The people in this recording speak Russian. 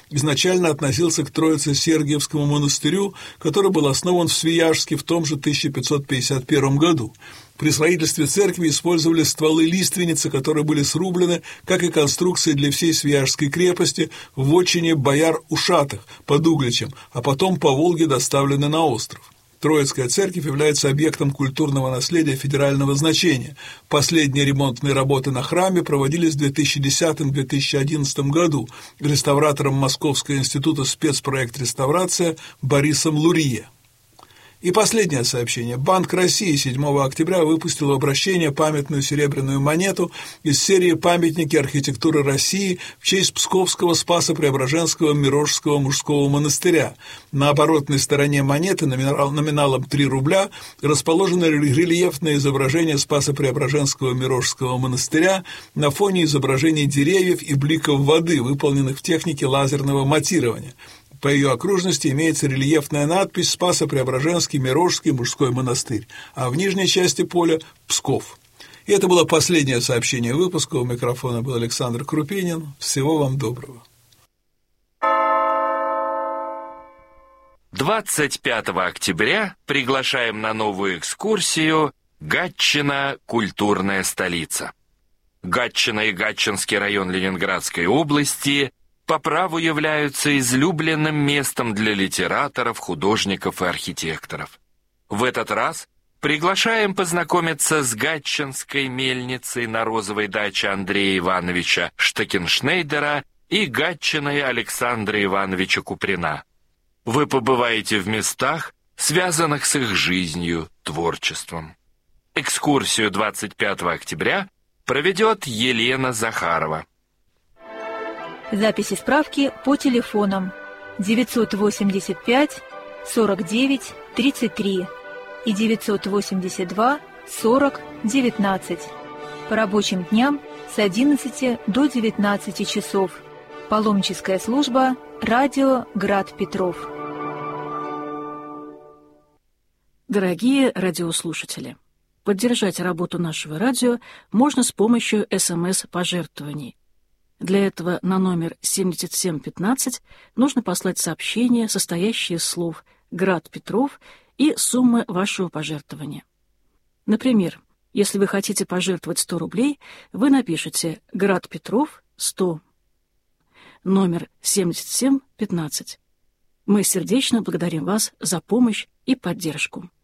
изначально относился к Троице-Сергиевскому монастырю, который был основан в Свияжске в том же 1551 году. При строительстве церкви использовали стволы лиственницы, которые были срублены, как и конструкции для всей Свияжской крепости в вотчине бояр Ушатых под Угличем, а потом по Волге доставлены на остров. Троицкая церковь является объектом культурного наследия федерального значения. Последние ремонтные работы на храме проводились в 2010-2011 году реставратором Московского института спецпроект «Реставрация» Борисом Лурье. И последнее сообщение. Банк России 7 октября выпустил в обращение памятную серебряную монету из серии «Памятники архитектуры России» в честь Псковского Спасо-Преображенского Мирожского мужского монастыря. На оборотной стороне монеты номиналом 3 рубля расположено рельефное изображение Спасо-Преображенского Мирожского монастыря на фоне изображений деревьев и бликов воды, выполненных в технике лазерного матирования. По ее окружности имеется рельефная надпись «Спасо-Преображенский Мирожский мужской монастырь», а в нижней части поля – Псков. И это было последнее сообщение выпуска. У микрофона был Александр Крупинин. Всего вам доброго. 25 октября приглашаем на новую экскурсию «Гатчина. Культурная столица». Гатчина и Гатчинский район Ленинградской области по праву являются излюбленным местом для литераторов, художников и архитекторов. В этот раз приглашаем познакомиться с гатчинской мельницей на розовой даче Андрея Ивановича Штекеншнейдера и гатчиной Александра Ивановича Куприна. Вы побываете в местах, связанных с их жизнью, творчеством. Экскурсию 25 октября проведет Елена Захарова. Записи справки по телефонам 985 49 33 и 982 40 19. По рабочим дням с 11 до 19 часов. Паломническая служба «Радио Град Петров». Дорогие радиослушатели, поддержать работу нашего радио можно с помощью СМС-пожертвований. Для этого на номер 7715 нужно послать сообщение, состоящее из слов «Град Петров» и суммы вашего пожертвования. Например, если вы хотите пожертвовать 100 рублей, вы напишите «Град Петров 100». Номер 7715. Мы сердечно благодарим вас за помощь и поддержку.